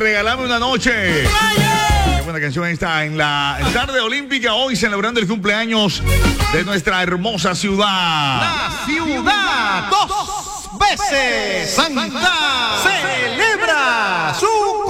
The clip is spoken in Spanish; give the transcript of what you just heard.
Regálame una noche. Qué buena canción está en la tarde olímpica, hoy celebrando el cumpleaños de nuestra hermosa ciudad. La ciudad, dos veces Santa.